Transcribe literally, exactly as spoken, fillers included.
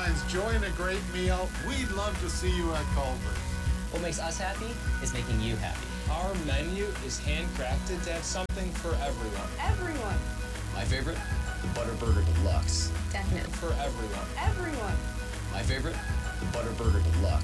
finds joy in a great meal, we'd love to see you at Culver's. What makes us happy is making you happy. Our menu is handcrafted to have something for everyone. Everyone. My favorite, the Butter Burger Deluxe. Definitely. For everyone. Everyone. My favorite, the Butter Burger Deluxe.